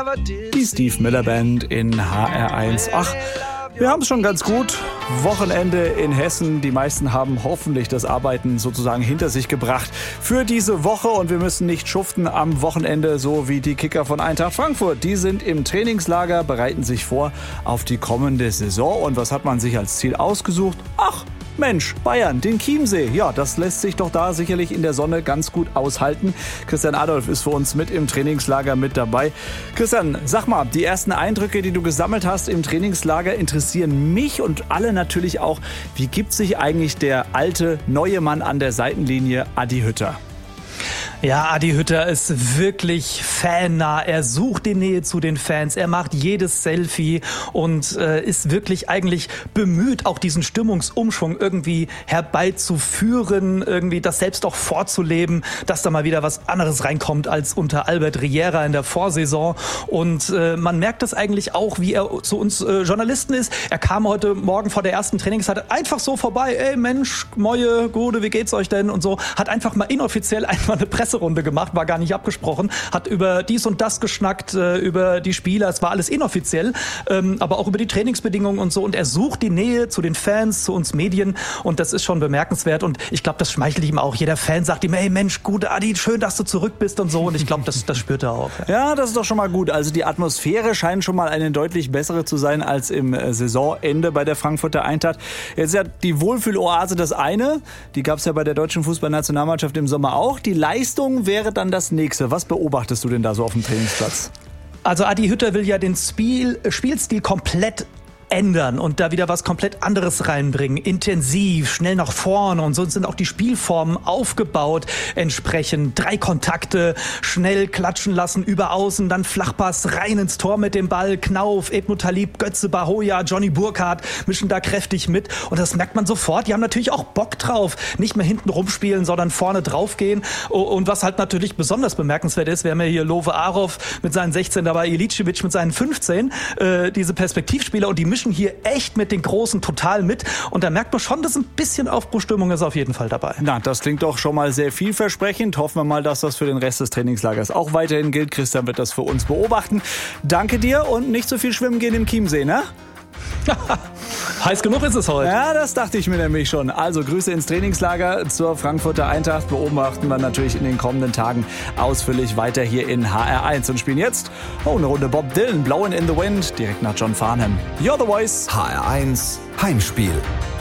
Die Steve Miller Band in HR1. Ach, wir haben es schon ganz gut. Wochenende in Hessen. Die meisten haben hoffentlich das Arbeiten sozusagen hinter sich gebracht für diese Woche. Und wir müssen nicht schuften am Wochenende, so wie die Kicker von Eintracht Frankfurt. Die sind im Trainingslager, bereiten sich vor auf die kommende Saison. Und was hat man sich als Ziel ausgesucht? Ach, Mensch, Bayern, den Chiemsee. Ja, das lässt sich doch da sicherlich in der Sonne ganz gut aushalten. Christian Adolf ist für uns mit im Trainingslager mit dabei. Christian, sag mal, die ersten Eindrücke, die du gesammelt hast im Trainingslager, interessieren mich und alle natürlich auch. Wie gibt sich eigentlich der alte, neue Mann an der Seitenlinie, Adi Hütter? Ja, Adi Hütter ist wirklich fannah. Er sucht die Nähe zu den Fans. Er macht jedes Selfie und ist wirklich eigentlich bemüht, auch diesen Stimmungsumschwung irgendwie herbeizuführen, irgendwie das selbst auch vorzuleben, dass da mal wieder was anderes reinkommt als unter Albert Riera in der Vorsaison. Und man merkt das eigentlich auch, wie er zu uns Journalisten ist. Er kam heute Morgen vor der ersten Trainingszeit einfach so vorbei. Ey Mensch, Moje, Gute, wie geht's euch denn? Und so. Hat einfach mal inoffiziell einfach eine Presserunde gemacht, war gar nicht abgesprochen, hat über dies und das geschnackt, über die Spieler, es war alles inoffiziell, aber auch über die Trainingsbedingungen und so. Und er sucht die Nähe zu den Fans, zu uns Medien und das ist schon bemerkenswert und ich glaube, das schmeichelt ihm auch. Jeder Fan sagt ihm, hey Mensch, gut Adi, schön, dass du zurück bist und so und ich glaube, das spürt er auch. Ja, das ist doch schon mal gut. Also die Atmosphäre scheint schon mal eine deutlich bessere zu sein als im Saisonende bei der Frankfurter Eintracht. Jetzt ist ja die Wohlfühloase das eine, die gab es ja bei der deutschen Fußballnationalmannschaft im Sommer auch. Die Leistung wäre dann das nächste. Was beobachtest du denn da so auf dem Trainingsplatz? Also Adi Hütter will ja den Spielstil komplett ändern und da wieder was komplett anderes reinbringen. Intensiv, schnell nach vorne und so sind auch die Spielformen aufgebaut. Entsprechend 3 Kontakte, schnell klatschen lassen, über außen, dann Flachpass rein ins Tor mit dem Ball. Knauf, Edmund Talib, Götze Bahoya, Johnny Burkhardt mischen da kräftig mit und das merkt man sofort. Die haben natürlich auch Bock drauf. Nicht mehr hinten rumspielen, sondern vorne draufgehen. Und was halt natürlich besonders bemerkenswert ist, wir haben ja hier Love Arov mit seinen 16, dabei Ilicevic mit seinen 15, diese Perspektivspieler und die mischen hier echt mit den Großen total mit. Und da merkt man schon, dass ein bisschen Aufbruchstimmung ist auf jeden Fall dabei. Na, das klingt doch schon mal sehr vielversprechend. Hoffen wir mal, dass das für den Rest des Trainingslagers auch weiterhin gilt. Christian wird das für uns beobachten. Danke dir und nicht so viel schwimmen gehen im Chiemsee, ne? Heiß genug ist es heute. Ja, das dachte ich mir nämlich schon. Also Grüße ins Trainingslager zur Frankfurter Eintracht. Beobachten wir natürlich in den kommenden Tagen ausführlich weiter hier in HR1 und spielen jetzt eine Runde Bob Dylan, Blowin' in the Wind, direkt nach John Farnham. You're the Voice. HR1 Heimspiel.